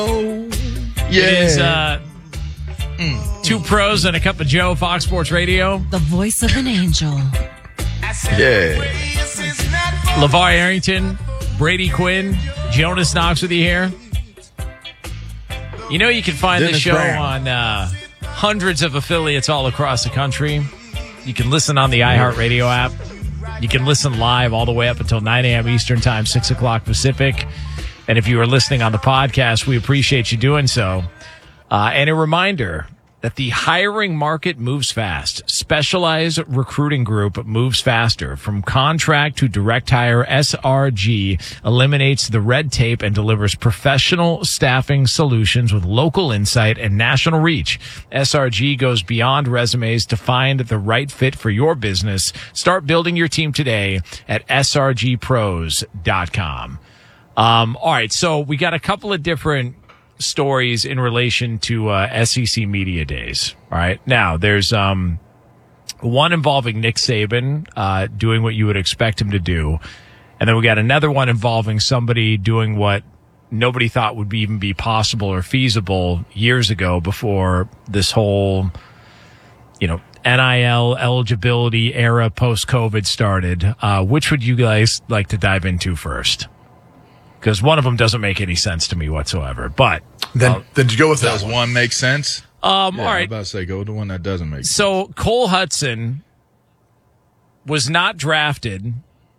It is Two Pros and a Cup of Joe, Fox Sports Radio. The voice of an angel. Yeah. LeVar Arrington, Brady Quinn, Jonas Knox with you here. You know you can find this show on hundreds of affiliates all across the country. You can listen on the iHeartRadio app. You can listen live all the way up until 9 a.m. Eastern Time, 6 o'clock Pacific. And if you are listening on the podcast, we appreciate you doing so. And a reminder that the hiring market moves fast. Specialized Recruiting Group moves faster. From contract to direct hire, SRG eliminates the red tape and delivers professional staffing solutions with local insight and national reach. SRG goes beyond resumes to find the right fit for your business. Start building your team today at srgpros.com. All right, so we got a couple of different stories in relation to SEC Media Days. All right. Now, there's one involving Nick Saban doing what you would expect him to do. And then we got another one involving somebody doing what nobody thought would even be possible or feasible years ago before this whole, NIL eligibility era post-COVID started. Which would you guys like to dive into first? Because one of them doesn't make any sense to me whatsoever. But then to go with that does one make sense? All right. I'm about to say go with the one that doesn't make sense. So Cole Hudson was not drafted.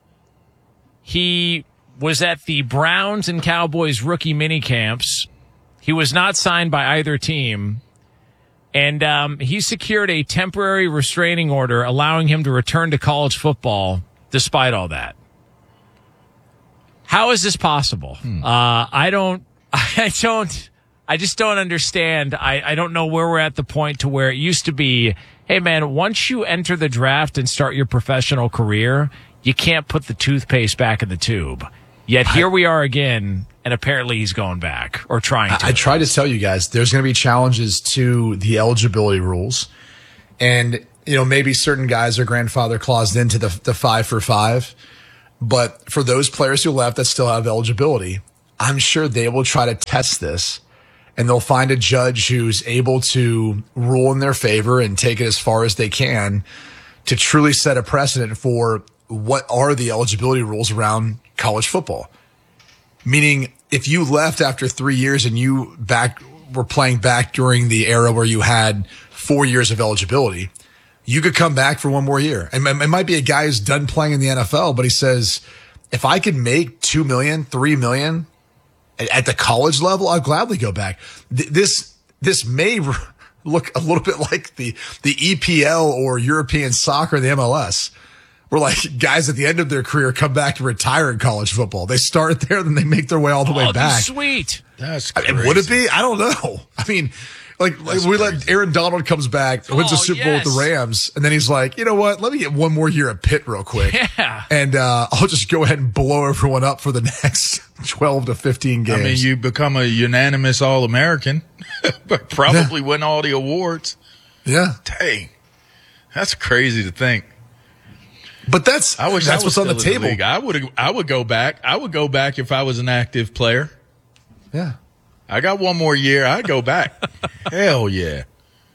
He was at the Browns and Cowboys rookie mini camps. He was not signed by either team. And he secured a temporary restraining order allowing him to return to college football despite all that. How is this possible? I just don't understand. I don't know where we're at the point to where it used to be, hey man, once you enter the draft and start your professional career, you can't put the toothpaste back in the tube. Yet here we are again, and apparently he's going back or trying to. I try to tell you guys, there's going to be challenges to the eligibility rules. And, maybe certain guys are grandfather claused into the 5 for 5. But for those players who left that still have eligibility, I'm sure they will try to test this, and they'll find a judge who's able to rule in their favor and take it as far as they can to truly set a precedent for what are the eligibility rules around college football. Meaning, if you left after 3 years and you were playing back during the era where you had 4 years of eligibility, you could come back for one more year. And it might be a guy who's done playing in the NFL, but he says, if I could make $2 million, $3 million at the college level, I'll gladly go back. This may look a little bit like the EPL or European soccer, the MLS, where like guys at the end of their career come back to retire in college football. They start there, then they make their way all the way back. Sweet. That's crazy. Would it be? I don't know. I mean, like we let Aaron Donald comes back, wins the Super Bowl with the Rams, and then he's like, you know what? Let me get one more year at Pitt real quick. Yeah. And I'll just go ahead and blow everyone up for the next 12 to 15 games. I mean, you become a unanimous All-American, but probably win all the awards. Yeah. Dang. That's crazy to think. But that's what's on the table. I would go back. I would go back if I was an active player. Yeah. I got one more year. I'd go back. Hell yeah.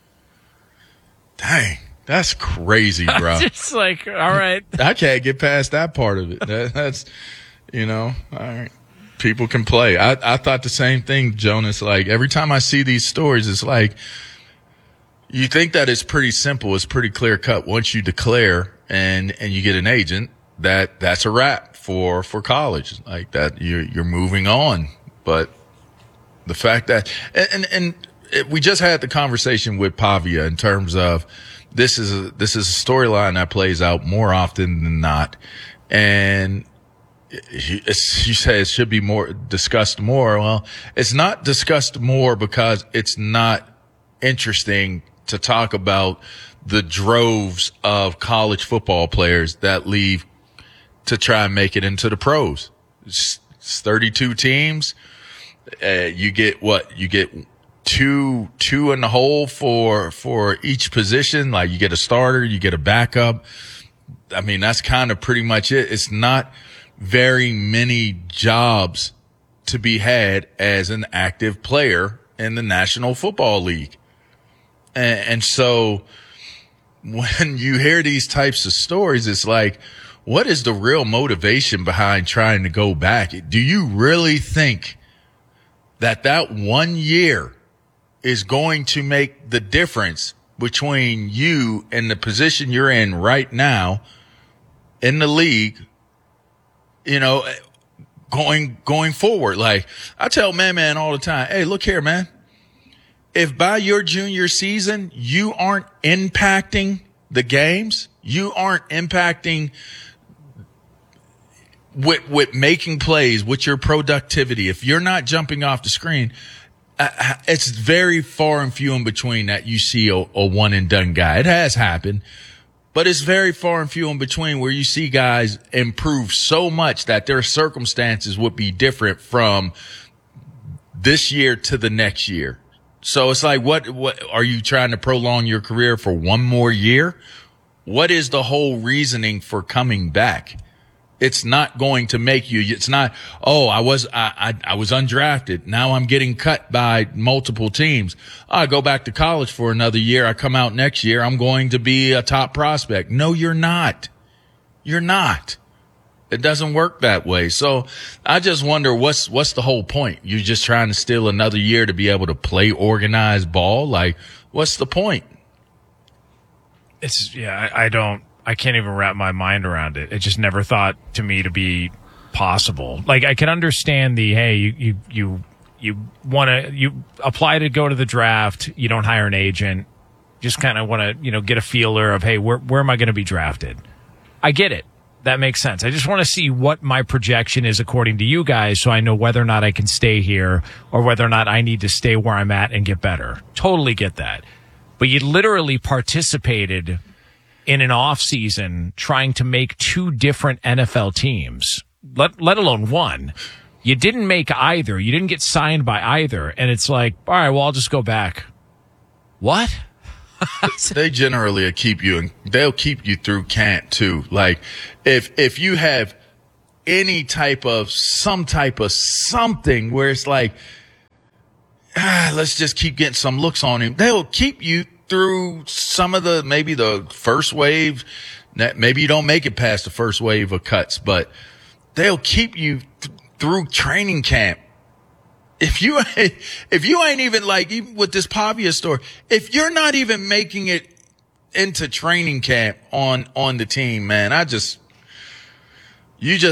Dang. That's crazy, bro. Just like, all right. I can't get past that part of it. That's, all right. People can play. I thought the same thing, Jonas. Like, every time I see these stories, it's like, you think that it's pretty simple. It's pretty clear cut. Once you declare and you get an agent, that's a wrap for college. Like that, you're moving on. But the fact that, we just had the conversation with Pavia in terms of this is a storyline that plays out more often than not. And you say it should be discussed more. Well, it's not discussed more because it's not interesting to talk about the droves of college football players that leave to try and make it into the pros. It's 32 teams. You get what? You get two in the hole for each position. Like you get a starter, you get a backup. I mean, that's kind of pretty much it. It's not very many jobs to be had as an active player in the National Football League. And so when you hear these types of stories, it's like, what is the real motivation behind trying to go back? Do you really think that 1 year is going to make the difference between you and the position you're in right now in the league, going forward? Like, I tell man all the time, hey, look here, man. If by your junior season you aren't impacting the games, you aren't impacting with making plays, with your productivity, if you're not jumping off the screen, it's very far and few in between that you see a one and done guy. It has happened, but it's very far and few in between where you see guys improve so much that their circumstances would be different from this year to the next year. So it's like, what are you trying to prolong your career for one more year? What is the whole reasoning for coming back? It's not going to make you, it's not, I was undrafted. Now I'm getting cut by multiple teams. I go back to college for another year. I come out next year. I'm going to be a top prospect. No, you're not. You're not. It doesn't work that way. So I just wonder what's the whole point? You're just trying to steal another year to be able to play organized ball? Like, what's the point? I can't even wrap my mind around it. It just never thought to me to be possible. Like, I can understand you apply to go to the draft. You don't hire an agent. Just kind of want to, get a feeler of, hey, where am I going to be drafted? I get it. That makes sense. I just want to see what my projection is according to you guys so I know whether or not I can stay here or whether or not I need to stay where I'm at and get better. Totally get that. But you literally participated in an off season trying to make two different NFL teams, let alone one. You didn't make either. You didn't get signed by either. And it's like, all right, well, I'll just go back. What? They generally keep you, and they'll keep you through camp too. Like, if you have any type of something where it's like, let's just keep getting some looks on him, they'll keep you through some of maybe the first wave. Maybe you don't make it past the first wave of cuts, but they'll keep you through training camp. If you ain't even, like, even with this Pavia story, if you're not even making it into training camp on the team, man, you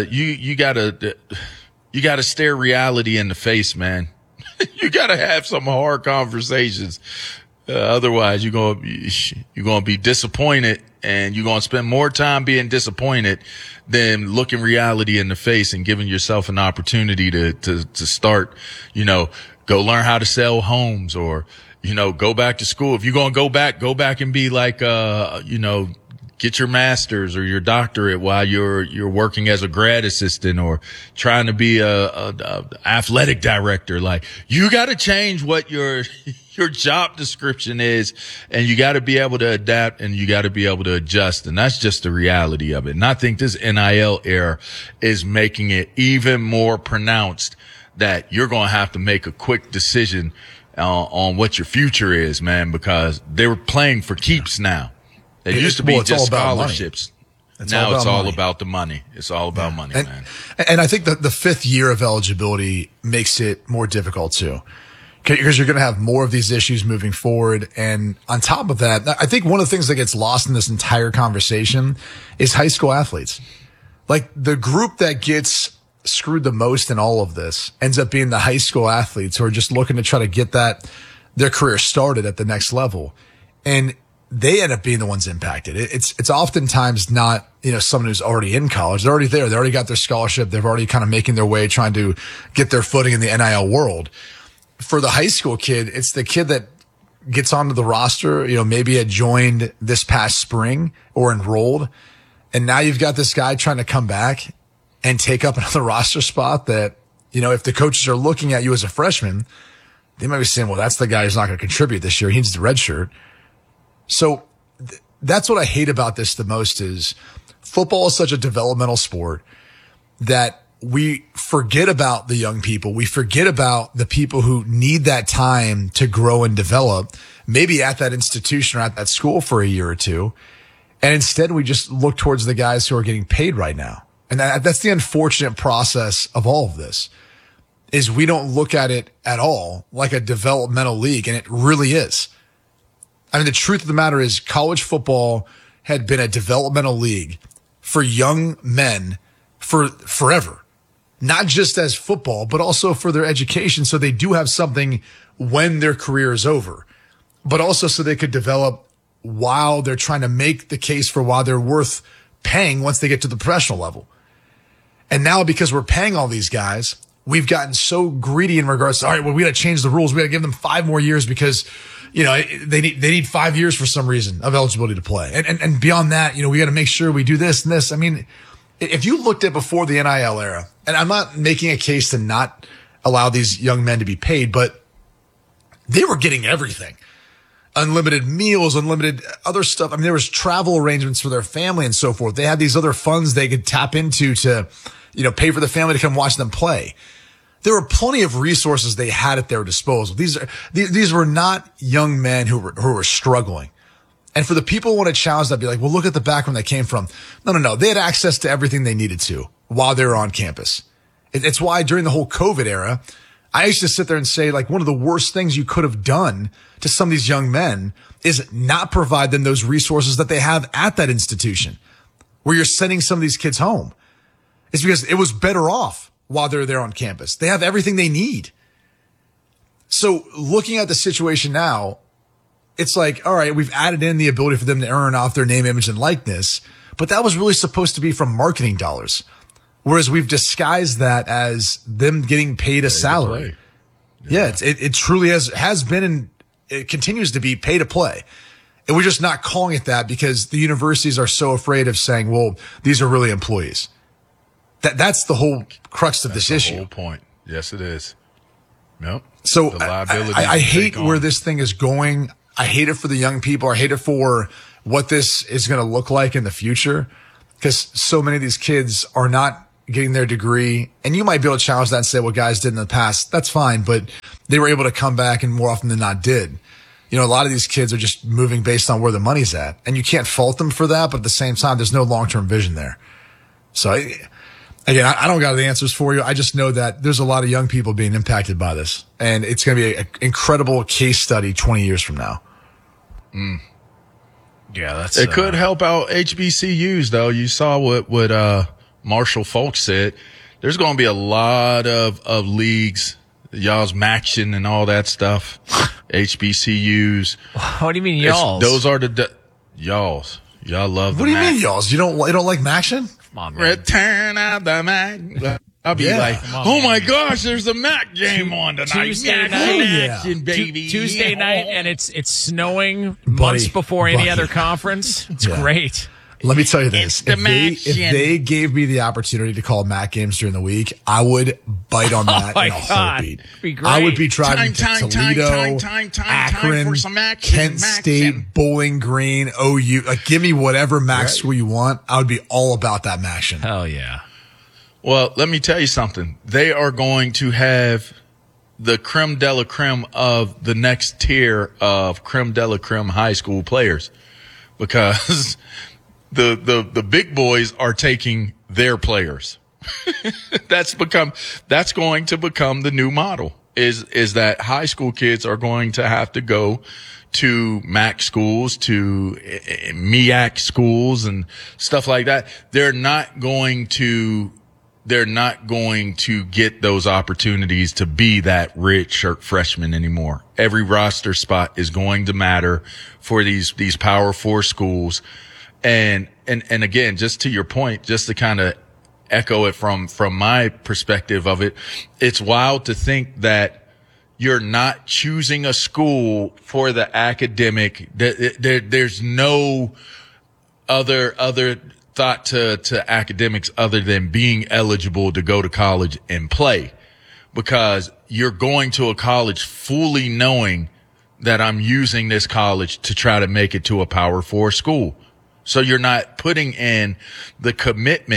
gotta stare reality in the face, man. You gotta have some hard conversations. Otherwise you're gonna be disappointed, and you're gonna spend more time being disappointed than looking reality in the face and giving yourself an opportunity to start, go learn how to sell homes, or, go back to school. If you're gonna go back and be like, get your master's or your doctorate while you're working as a grad assistant or trying to be a athletic director. Like, you got to change what your job description is, and you got to be able to adapt, and you got to be able to adjust. And that's just the reality of it. And I think this NIL era is making it even more pronounced that you're going to have to make a quick decision on what your future is, man, because they were playing for keeps now. It used to be just scholarships. Now it's all about the money. It's all about money, man. And I think that the fifth year of eligibility makes it more difficult too, because you're going to have more of these issues moving forward. And on top of that, I think one of the things that gets lost in this entire conversation is high school athletes. Like, the group that gets screwed the most in all of this ends up being the high school athletes who are just looking to try to get their career started at the next level. And they end up being the ones impacted. It's oftentimes not, someone who's already in college. They're already there. They already got their scholarship. They've already kind of making their way, trying to get their footing in the NIL world. For the high school kid, it's the kid that gets onto the roster, maybe had joined this past spring or enrolled. And now you've got this guy trying to come back and take up another roster spot that, if the coaches are looking at you as a freshman, they might be saying, well, that's the guy who's not going to contribute this year. He needs the red shirt. So that's what I hate about this the most is football is such a developmental sport that we forget about the young people. We forget about the people who need that time to grow and develop, maybe at that institution or at that school for a year or two. And instead we just look towards the guys who are getting paid right now. And that's the unfortunate process of all of this, is we don't look at it at all like a developmental league. And it really is. I mean, the truth of the matter is college football had been a developmental league for young men for forever. Not just as football, but also for their education. So they do have something when their career is over, but also so they could develop while they're trying to make the case for why they're worth paying once they get to the professional level. And now, because we're paying all these guys, we've gotten so greedy in regards to, all right, well, we got to change the rules. We got to give them 5 more years because, they need 5 years for some reason of eligibility to play. And beyond that, we got to make sure we do this and this. I mean, if you looked at before the NIL era, and I'm not making a case to not allow these young men to be paid, but they were getting everything. Unlimited meals, unlimited other stuff. I mean, there was travel arrangements for their family and so forth. They had these other funds they could tap into to, pay for the family to come watch them play. There were plenty of resources they had at their disposal. These were not young men who were struggling. And for the people who want to challenge that, be like, well, look at the background they came from. No. They had access to everything they needed to while they were on campus. It's why during the whole COVID era, I used to sit there and say, like, one of the worst things you could have done to some of these young men is not provide them those resources that they have at that institution where you're sending some of these kids home. It's because it was better off while they're there on campus. They have everything they need. So looking at the situation now, it's like, all right, we've added in the ability for them to earn off their name, image, and likeness, but that was really supposed to be from marketing dollars. Whereas we've disguised that as them getting paid a salary. Yeah, it truly has been, and it continues to be pay to play. And we're just not calling it that because the universities are so afraid of saying, well, these are really employees. That's the whole crux of this issue. The whole point. Yes, it is. Yep. So I hate where this thing is going. I hate it for the young people. I hate it for what this is going to look like in the future, because so many of these kids are not getting their degree. And you might be able to challenge that and say what guys did in the past. That's fine. But they were able to come back and more often than not did. A lot of these kids are just moving based on where the money's at. And you can't fault them for that. But at the same time, there's no long-term vision there. So again, I don't got the answers for you. I just know that there's a lot of young people being impacted by this. And it's going to be an incredible case study 20 years from now. Yeah, it could help out HBCUs, though. You saw what Marshall Falk said. There's going to be a lot of leagues, y'all's matching and all that stuff. HBCUs. What do you mean, y'all's? Those are the y'all's. Y'all love the What do you mean, y'all's? You don't like MACtion? Come on, man. Return of the Mac. I'll be like, oh my gosh, there's a Mac game on tonight. Tuesday night, baby. Tuesday night, and it's snowing months before any other conference. It's great. Let me tell you this. If they gave me the opportunity to call Mac games during the week, I would bite on that in a heartbeat. Be great. I would be driving to Toledo, Akron, Kent State, Bowling Green, OU. Like, give me whatever Mac school you want. I would be all about that MACtion. Hell yeah. Well, let me tell you something. They are going to have the creme de la creme of the next tier of creme de la creme high school players, because the big boys are taking their players. That's going to become the new model, is that high school kids are going to have to go to MAC schools, to MEAC schools and stuff like that. They're not going to get those opportunities to be that red shirt freshman anymore. Every roster spot is going to matter for these Power 4 schools. And again, just to your point, just to kind of echo it from my perspective of it, it's wild to think that you're not choosing a school for the academic. There's no other thought to academics other than being eligible to go to college and play, because you're going to a college fully knowing that I'm using this college to try to make it to a Power 4 school. So you're not putting in the commitment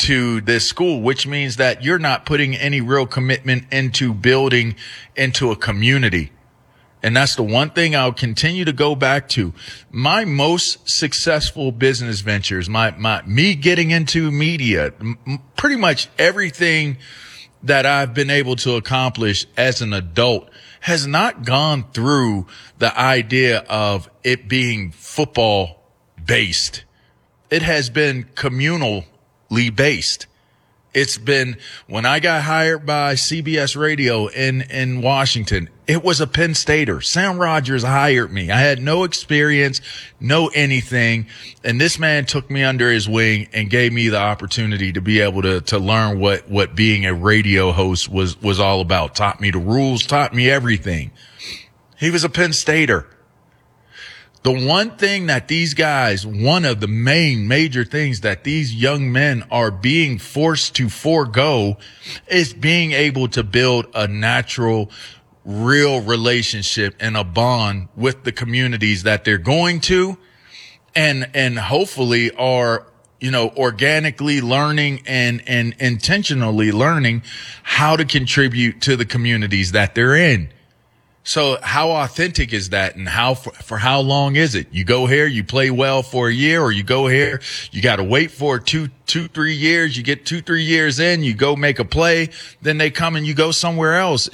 to this school, which means that you're not putting any real commitment into building into a community. And that's the one thing I'll continue to go back to. My most successful business ventures, me getting into media, pretty much everything that I've been able to accomplish as an adult has not gone through the idea of it being football based. It has been communally based. It's been, when I got hired by CBS Radio in Washington, it was a Penn Stater. Sam Rogers hired me. I had no experience, no anything. And this man took me under his wing and gave me the opportunity to be able to learn what being a radio host was all about. Taught me the rules, taught me everything. He was a Penn Stater. The one thing that these guys, one of the main major things that these young men are being forced to forego is being able to build a natural, real relationship and a bond with the communities that they're going to, and hopefully are, organically learning and intentionally learning how to contribute to the communities that they're in. So how authentic is that, and for how long is it? You go here, you play well for a year, or you go here, you got to wait for 3 years. You get 2-3 years in, you go make a play, then they come and you go somewhere else.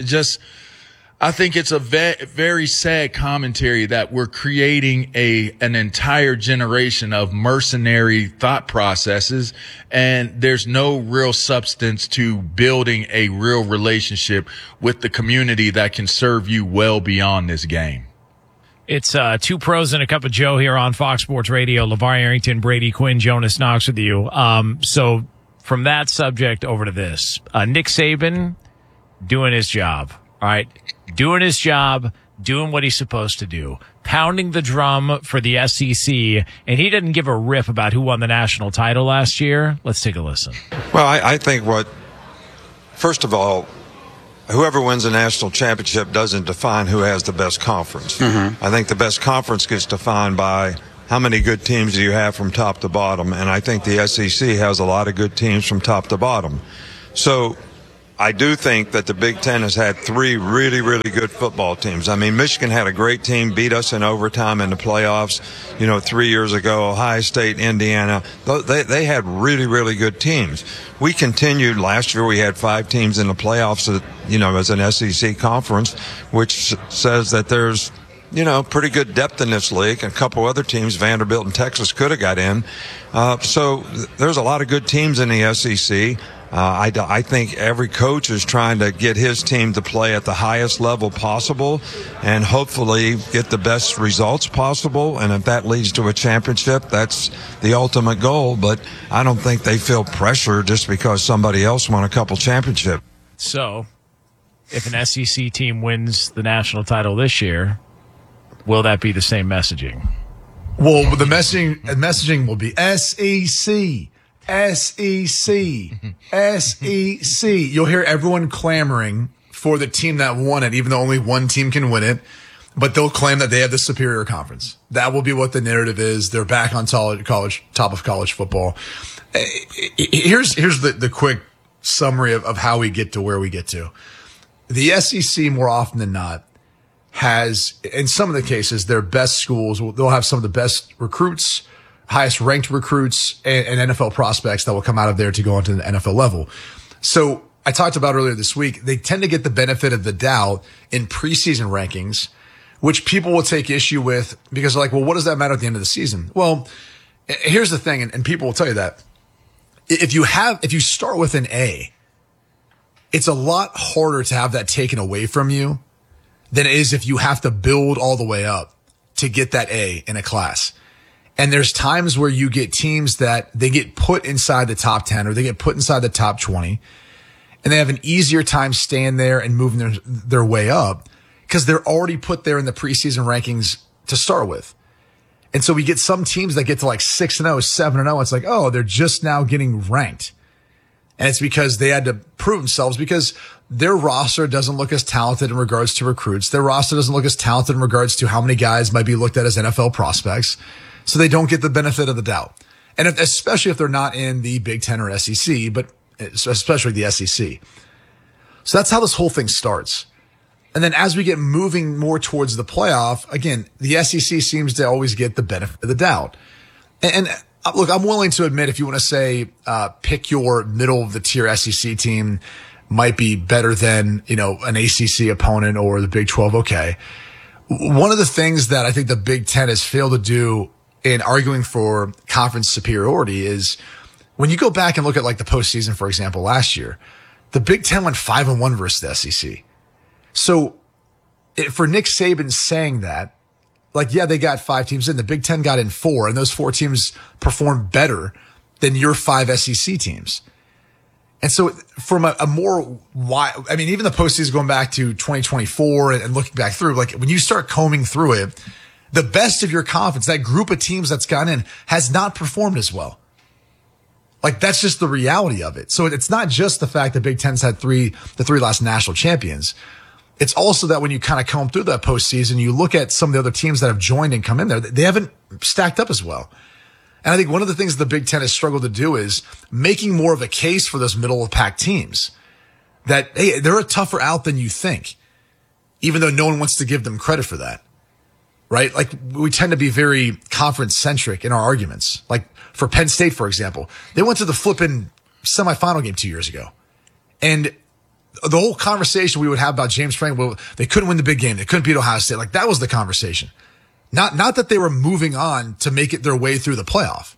I think it's a very sad commentary that we're creating an entire generation of mercenary thought processes, and there's no real substance to building a real relationship with the community that can serve you well beyond this game. It's Two Pros and a Cup of Joe here on Fox Sports Radio. LeVar Arrington, Brady Quinn, Jonas Knox with you. So from that subject over to this. Nick Saban doing his job, all right? Doing his job, doing what he's supposed to do, pounding the drum for the SEC, and he didn't give a rip about who won the national title last year. Let's take a listen. Well, I think first of all, whoever wins a national championship doesn't define who has the best conference. Mm-hmm. I think the best conference gets defined by how many good teams do you have from top to bottom, and I think the SEC has a lot of good teams from top to bottom. So I do think that the Big Ten has had 3 really, really good football teams. I mean, Michigan had a great team, beat us in overtime in the playoffs, 3 years ago. Ohio State, Indiana, they had really, really good teams. We continued. Last year we had 5 teams in the playoffs, as an SEC conference, which says that there's, pretty good depth in this league. And a couple other teams, Vanderbilt and Texas, could have got in. So there's a lot of good teams in the SEC. I think every coach is trying to get his team to play at the highest level possible and hopefully get the best results possible. And if that leads to a championship, that's the ultimate goal. But I don't think they feel pressure just because somebody else won a couple championships. So if an SEC team wins the national title this year, will that be the same messaging? Well, the messaging will be SEC. SEC. You'll hear everyone clamoring for the team that won it, even though only one team can win it. But they'll claim that they have the superior conference. That will be what the narrative is. They're back on top of college football. Here's the quick summary of how we get to where we get to. The SEC, more often than not, has, in some of the cases, their best schools. They'll have some of the best recruits, highest ranked recruits, and NFL prospects that will come out of there to go onto the NFL level. So I talked about earlier this week, they tend to get the benefit of the doubt in preseason rankings, which people will take issue with because they're like, well, what does that matter at the end of the season? Well, here's the thing, and people will tell you that if you start with an A, it's a lot harder to have that taken away from you than it is if you have to build all the way up to get that A in a class. And there's times where you get teams that they get put inside the top 10 or they get put inside the top 20 and they have an easier time staying there and moving their way up because they're already put there in the preseason rankings to start with. And so we get some teams that get to like 6-0, 7-0. It's like, oh, they're just now getting ranked. And it's because they had to prove themselves because their roster doesn't look as talented in regards to recruits. Their roster doesn't look as talented in regards to how many guys might be looked at as NFL prospects. So they don't get the benefit of the doubt. And especially if they're not in the Big Ten or SEC, but especially the SEC. So that's how this whole thing starts. And then as we get moving more towards the playoff, again, the SEC seems to always get the benefit of the doubt. And look, I'm willing to admit, if you want to say, pick your middle of the tier SEC team might be better than, an ACC opponent or the Big 12. Okay. One of the things that I think the Big Ten has failed to do in arguing for conference superiority is when you go back and look at like the postseason, for example, last year, the Big Ten went 5-1 versus the SEC. So for Nick Saban saying that, like, yeah, they got 5 teams in, the Big Ten got in 4, and those 4 teams performed better than your 5 SEC teams. And so from a more wide, I mean, even the postseason going back to 2024 and looking back through, like when you start combing through it, the best of your conference, that group of teams that's gone in, has not performed as well. Like, that's just the reality of it. So it's not just the fact that Big Ten's had the 3 last national champions. It's also that when you kind of comb through that postseason, you look at some of the other teams that have joined and come in there, they haven't stacked up as well. And I think one of the things the Big Ten has struggled to do is making more of a case for those middle of the pack teams that, hey, they're a tougher out than you think, even though no one wants to give them credit for that. Right? Like, we tend to be very conference centric in our arguments. Like for Penn State, for example, they went to the flipping semifinal game 2 years ago. And the whole conversation we would have about James Franklin, well, they couldn't win the big game. They couldn't beat Ohio State. Like, that was the conversation. Not that they were moving on to make it their way through the playoff.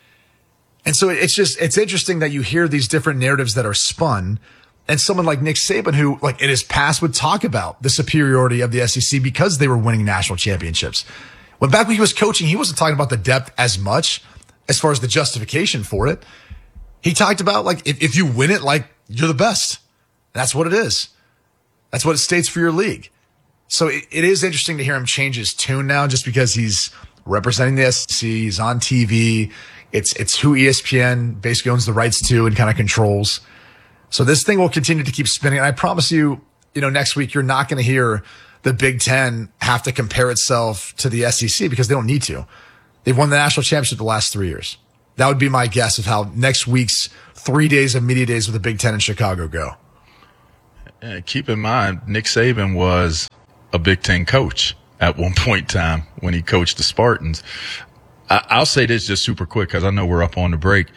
And so it's interesting that you hear these different narratives that are spun, and someone like Nick Saban, who like in his past would talk about the superiority of the SEC because they were winning national championships. When he was coaching, he wasn't talking about the depth as much as far as the justification for it. He talked about like, if you win it, like you're the best. That's what it is. That's what it states for your league. So it is interesting to hear him change his tune now, just because he's representing the SEC. He's on TV. It's who ESPN basically owns the rights to and kind of controls. So this thing will continue to keep spinning. And I promise you, next week, you're not going to hear the Big Ten have to compare itself to the SEC because they don't need to. They've won the national championship the last 3 years. That would be my guess of how next week's 3 days of media days with the Big Ten in Chicago go. Keep in mind, Nick Saban was a Big Ten coach at one point in time when he coached the Spartans. I'll say this just super quick because I know we're up on the break.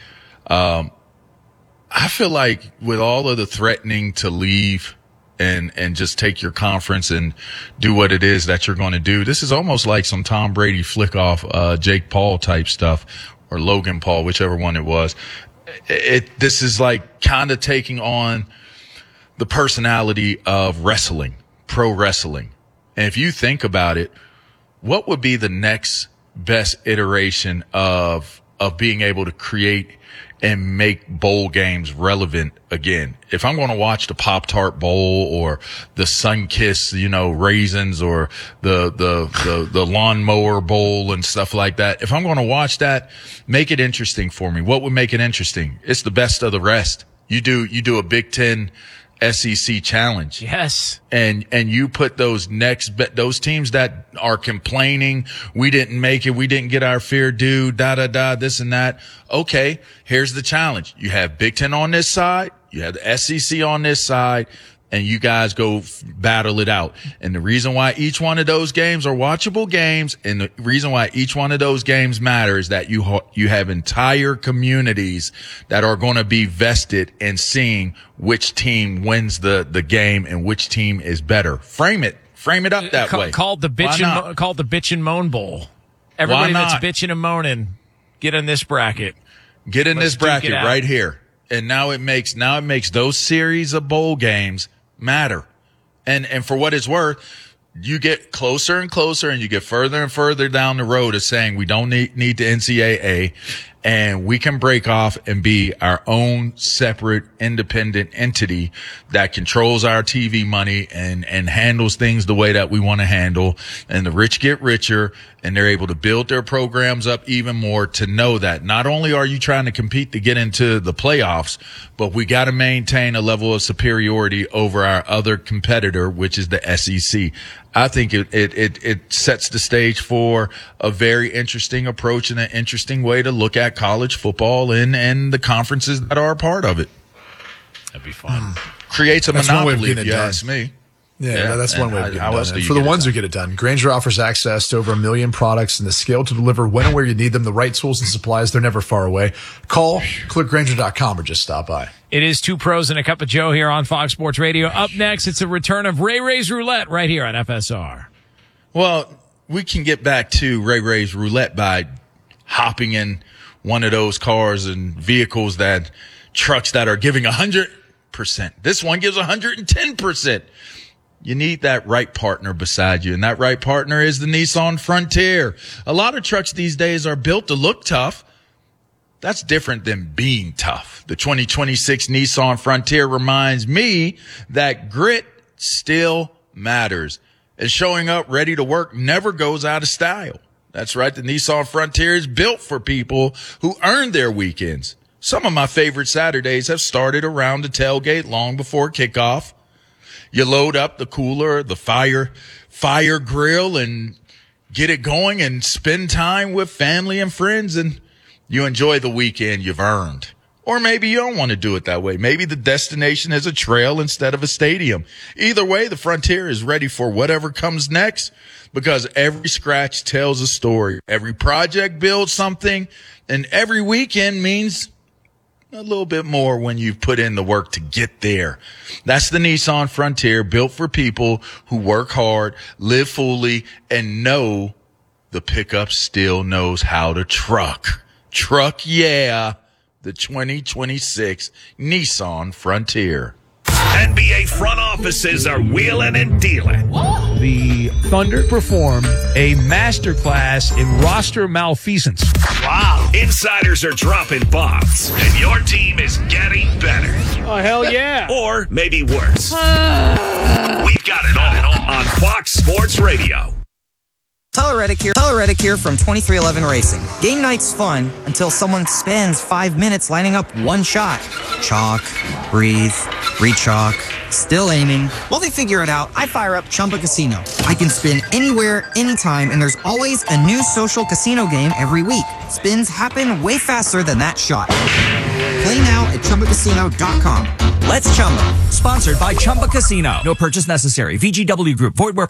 I feel like with all of the threatening to leave and just take your conference and do what it is that you're going to do, this is almost like some Tom Brady flick off, Jake Paul type stuff, or Logan Paul, whichever one it was. This is like kind of taking on the personality of wrestling, pro wrestling. And if you think about it, what would be the next best iteration of being able to create and make bowl games relevant again? If I'm going to watch the Pop-Tart Bowl or the Sunkist, raisins, or the Lawnmower Bowl and stuff like that, if I'm going to watch that, make it interesting for me. What would make it interesting? It's the best of the rest. You do a Big Ten SEC challenge. Yes. And you put those teams that are complaining, we didn't make it, we didn't get our fair due, this and that. Okay, here's the challenge. You have Big Ten on this side, you have the SEC on this side, and you guys go battle it out. And the reason why each one of those games are watchable games, and the reason why each one of those games matter, is that you have entire communities that are going to be vested in seeing which team wins the game and which team is better. Frame it up that way. Called the bitch and moan bowl. Everybody that's bitching and moaning, get in this bracket. Get in this bracket right here. And now it makes those series of bowl games matter. And for what it's worth, you get closer and closer, and you get further and further down the road of saying we don't need the NCAA, and we can break off and be our own separate independent entity that controls our TV money and handles things the way that we want to handle. And the rich get richer, and they're able to build their programs up even more to know that not only are you trying to compete to get into the playoffs, but we got to maintain a level of superiority over our other competitor, which is the SEC. I think it sets the stage for a very interesting approach and an interesting way to look at college football and the conferences that are a part of it. That'd be fun. Creates a monopoly, if you ask me. Yeah, that's one way to get it done. And for the ones who get it done, Grainger offers access to over 1 million products and the scale to deliver when and where you need them, the right tools and supplies. They're never far away. Call, click Grainger.com, or just stop by. It is Two Pros and a Cup of Joe here on Fox Sports Radio. Up next, it's a return of Ray Ray's Roulette right here on FSR. Well, we can get back to Ray Ray's Roulette by hopping in one of those cars and vehicles trucks that are giving 100%. This one gives 110%. You need that right partner beside you, and that right partner is the Nissan Frontier. A lot of trucks these days are built to look tough. That's different than being tough. The 2026 Nissan Frontier reminds me that grit still matters, and showing up ready to work never goes out of style. That's right. The Nissan Frontier is built for people who earn their weekends. Some of my favorite Saturdays have started around the tailgate long before kickoff. You load up the cooler, the fire grill, and get it going and spend time with family and friends, and you enjoy the weekend you've earned. Or maybe you don't want to do it that way. Maybe the destination is a trail instead of a stadium. Either way, the Frontier is ready for whatever comes next, because every scratch tells a story. Every project builds something, and every weekend means a little bit more when you've put in the work to get there. That's the Nissan Frontier, built for people who work hard, live fully, and know the pickup still knows how to truck. Truck, yeah. The 2026 Nissan Frontier. NBA front offices are wheeling and dealing. The Thunder performed a masterclass in roster malfeasance. Wow. Insiders are dropping bombs, and your team is getting better. Oh, hell yeah. Or maybe worse. We've got it all on Fox Sports Radio. Tyler Reddick here from 2311 Racing. Game night's fun until someone spends 5 minutes lining up one shot. Chalk, breathe, re-chalk, still aiming. While they figure it out, I fire up Chumba Casino. I can spin anywhere, anytime, and there's always a new social casino game every week. Spins happen way faster than that shot. Play now at ChumbaCasino.com. Let's Chumba. Sponsored by Chumba Casino. No purchase necessary. VGW Group. Void where